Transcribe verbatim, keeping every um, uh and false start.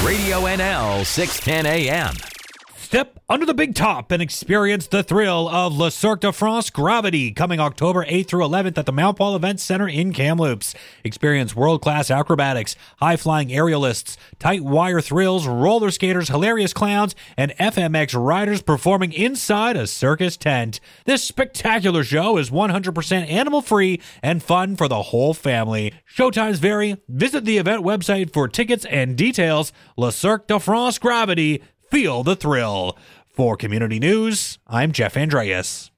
Radio N L six ten A M. Step under the big top and experience the thrill of Le Cirque de France Gravity coming October eighth through eleventh at the Mount Paul Event Center in Kamloops. Experience world-class acrobatics, high-flying aerialists, tight wire thrills, roller skaters, hilarious clowns, and F M X riders performing inside a circus tent. This spectacular show is one hundred percent animal-free and fun for the whole family. Showtimes vary. Visit the event website for tickets and details. Le Cirque de France Gravity. Feel the thrill. For Community News, I'm Jeff Andreas.